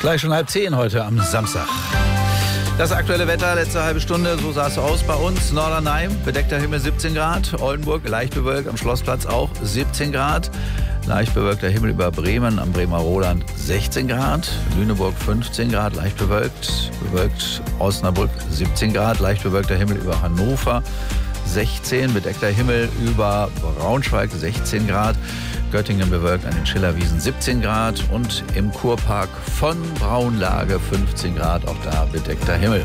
Gleich schon 9:30 heute am Samstag. Das aktuelle Wetter, letzte halbe Stunde, so sah es aus bei uns. Norderney, bedeckter Himmel 17 Grad. Oldenburg, leicht bewölkt, am Schlossplatz auch 17 Grad. Leicht bewölkter Himmel über Bremen, am Bremer Roland 16 Grad. Lüneburg 15 Grad, leicht bewölkt. Bewölkt Osnabrück 17 Grad, leicht bewölkter Himmel über Hannover 16. Bedeckter Himmel über Braunschweig 16 Grad. Göttingen bewölkt an den Schillerwiesen 17 Grad und im Kurpark von Braunlage 15 Grad, auch da bedeckter Himmel.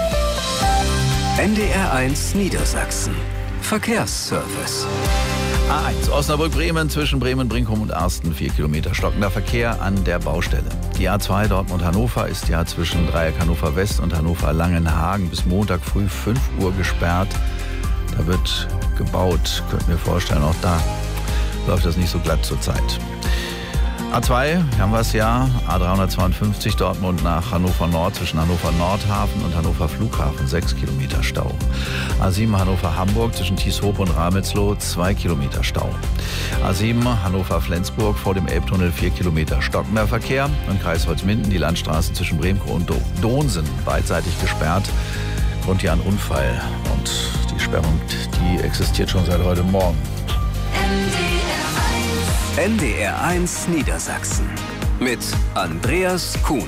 NDR1 Niedersachsen. Verkehrsservice. A1 Osnabrück-Bremen zwischen Bremen-Brinkum und Arsten 4 Kilometer stockender Verkehr an der Baustelle. Die A2 Dortmund-Hannover ist ja zwischen Dreieck Hannover West und Hannover Langenhagen bis Montag früh 5 Uhr gesperrt. Da wird gebaut, könnten wir vorstellen, auch da läuft das nicht so glatt zurzeit. A2, haben wir es ja, A352 Dortmund nach Hannover Nord zwischen Hannover Nordhafen und Hannover Flughafen 6 Kilometer Stau. A7 Hannover Hamburg zwischen Tieshoop und Ramelsloh 2 Kilometer Stau. A7 Hannover Flensburg vor dem Elbtunnel 4 Kilometer stockender Verkehr. Im Kreis Holzminden die Landstraße zwischen Bremkow und Donsen beidseitig gesperrt. Grund hier ein Unfall und die Sperrung, die existiert schon seit heute Morgen. NDR1 Niedersachsen mit Andreas Kuhn.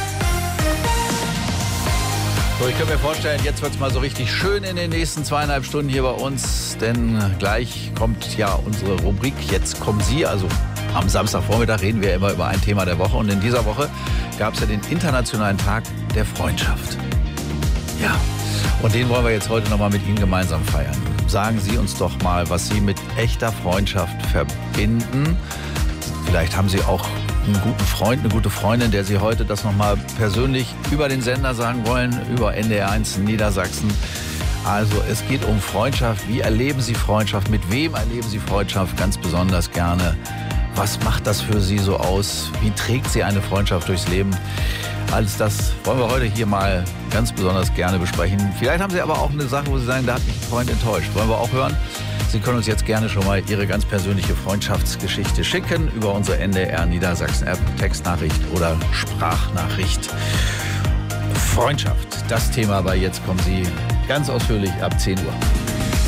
So, ich kann mir vorstellen, jetzt wird es mal so richtig schön in den nächsten 2,5 Stunden hier bei uns, denn gleich kommt ja unsere Rubrik Jetzt kommen Sie. Also am Samstagvormittag reden wir immer über ein Thema der Woche und in dieser Woche gab es ja den Internationalen Tag der Freundschaft. Ja, und den wollen wir jetzt heute nochmal mit Ihnen gemeinsam feiern. Sagen Sie uns doch mal, was Sie mit echter Freundschaft verbinden. Vielleicht haben Sie auch einen guten Freund, eine gute Freundin, der Sie heute das nochmal persönlich über den Sender sagen wollen, über NDR1 Niedersachsen. Also es geht um Freundschaft. Wie erleben Sie Freundschaft? Mit wem erleben Sie Freundschaft ganz besonders gerne? Was macht das für Sie so aus? Wie trägt Sie eine Freundschaft durchs Leben? Alles das wollen wir heute hier mal ganz besonders gerne besprechen. Vielleicht haben Sie aber auch eine Sache, wo Sie sagen, da hat mich ein Freund enttäuscht. Wollen wir auch hören? Sie können uns jetzt gerne schon mal Ihre ganz persönliche Freundschaftsgeschichte schicken über unsere NDR Niedersachsen App, Textnachricht oder Sprachnachricht. Freundschaft, das Thema bei Jetzt kommen Sie ganz ausführlich ab 10 Uhr.